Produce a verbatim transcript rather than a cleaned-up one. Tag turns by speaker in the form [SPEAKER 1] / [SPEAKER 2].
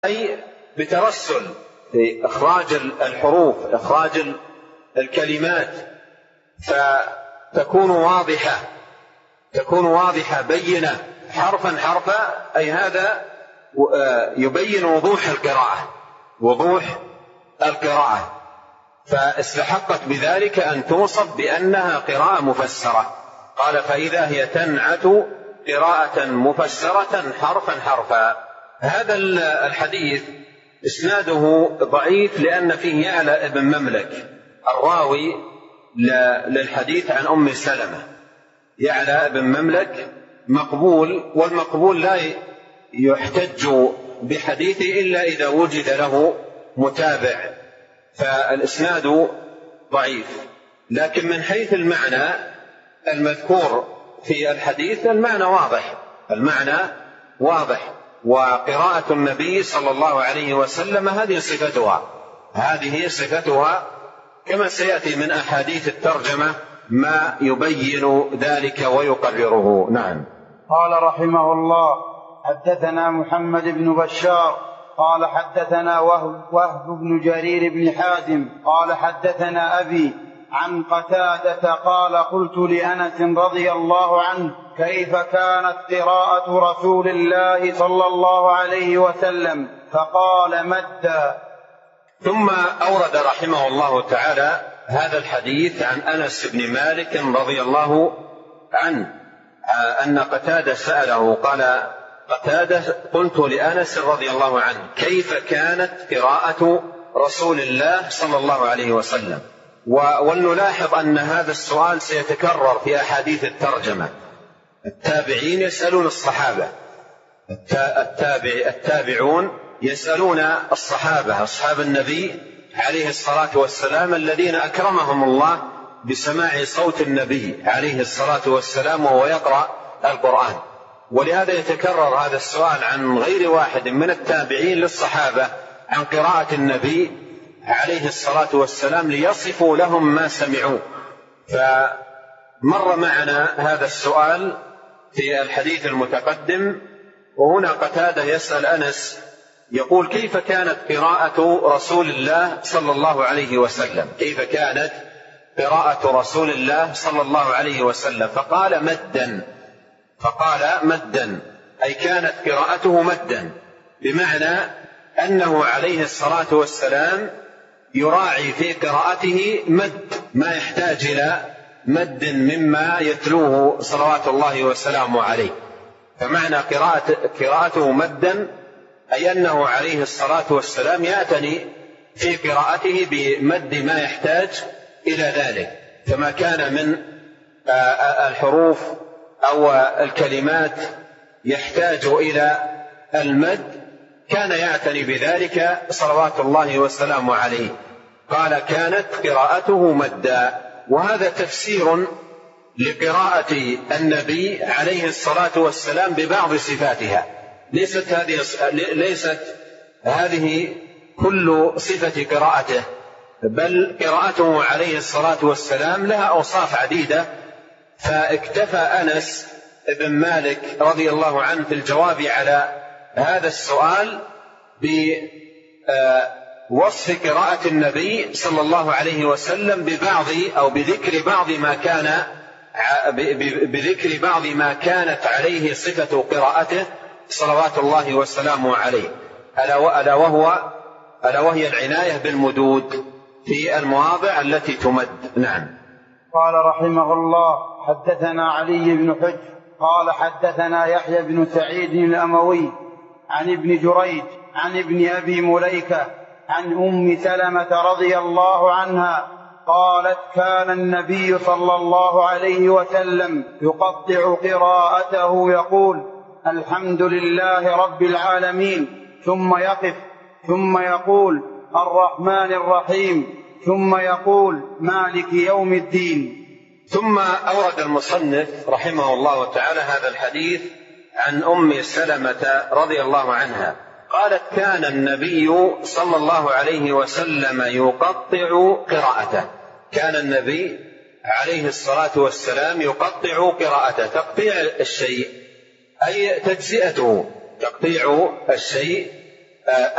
[SPEAKER 1] أي بترسل في إخراج الحروف، إخراج الكلمات، فتكون واضحة، تكون واضحة بينة حرفا حرفا، أي هذا يبين وضوح القراءة، وضوح القراءة، فاستحقت بذلك أن توصف بأنها قراءة مفسرة. قال فإذا هي تنعت قراءة مفسرة حرفا حرفا. هذا الحديث إسناده ضعيف لأن فيه يعلى بن مملك الراوي للحديث عن أم سلمة. يعلى بن مملك مقبول، والمقبول لا يحتج بحديثه إلا إذا وجد له متابع، فالإسناد ضعيف. لكن من حيث المعنى المذكور في الحديث المعنى واضح، المعنى واضح. وقراءة النبي صلى الله عليه وسلم هذه صفتها، هذه صفتها كما سيأتي من أحاديث الترجمة ما يبين ذلك ويقرره. نعم.
[SPEAKER 2] قال رحمه الله: حدثنا محمد بن بشار قال حدثنا وهب بن جرير بن حازم قال حدثنا أبي عن قتادة قال: قلت لأنس رضي الله عنه: كيف كانت قراءة رسول الله صلى الله عليه وسلم؟ فقال: مدا.
[SPEAKER 1] ثم أورد رحمه الله تعالى هذا الحديث عن أنس بن مالك رضي الله عنه أن قتادة سأله، قال قتادة: قلت لأنس رضي الله عنه: كيف كانت قراءة رسول الله صلى الله عليه وسلم؟ ولنلاحظ أن هذا السؤال سيتكرر في أحاديث الترجمة. التابعين يسألون الصحابة، التابع التابعون يسألون الصحابة، أصحاب النبي عليه الصلاة والسلام الذين أكرمهم الله بسماع صوت النبي عليه الصلاة والسلام وهو يقرأ القرآن. ولهذا يتكرر هذا السؤال عن غير واحد من التابعين للصحابة عن قراءة النبي عليه الصلاة والسلام ليصفوا لهم ما سمعوا. فمر معنا هذا السؤال في الحديث المتقدم، وهنا قتادة يسأل أنس يقول: كيف كانت قراءة رسول الله صلى الله عليه وسلم؟ كيف كانت قراءة رسول الله صلى الله عليه وسلم؟ فقال: مدا. فقال مدا أي كانت قراءته مدا، بمعنى أنه عليه الصلاة والسلام يراعي في قراءته مد، ما يحتاج إلى مد مما يتلوه صلوات الله وسلامه عليه. فمعنى قراءة قراءته مدا أي أنه عليه الصلاة والسلام يعتني في قراءته بمد ما يحتاج إلى ذلك، فما كان من الحروف أو الكلمات يحتاج إلى المد كان يعتني بذلك صلوات الله وسلامه عليه. قال: كانت قراءته مدا. وهذا تفسير لقراءة النبي عليه الصلاة والسلام ببعض صفاتها. ليست هذه ليست هذه كل صفة قراءته، بل قراءته عليه الصلاة والسلام لها أوصاف عديدة. فاكتفى أنس بن مالك رضي الله عنه في الجواب على هذا السؤال بوصف قراءة النبي صلى الله عليه وسلم ببعض أو بذكر بعض ما كان بذكر بعض ما كانت عليه صفة قراءته صلوات الله وسلامه عليه، ألا وهو ألا وهي العناية بالمدود في المواضع التي تمد. نعم.
[SPEAKER 2] قال رحمه الله: حدثنا علي بن حجر قال حدثنا يحيى بن سعيد الأموي عن ابن جريج عن ابن أبي مليكة عن أم سلمة رضي الله عنها قالت: كان النبي صلى الله عليه وسلم يقطع قراءته يقول: الحمد لله رب العالمين، ثم يقف، ثم يقول: الرحمن الرحيم، ثم يقول: مالك يوم الدين.
[SPEAKER 1] ثم أورد المصنف رحمه الله تعالى هذا الحديث عن أم سلمة رضي الله عنها قالت: كان النبي صلى الله عليه وسلم يقطع قراءته. كان النبي عليه الصلاة والسلام يقطع قراءته. تقطيع الشيء أي تجزئته، تقطيع الشيء آه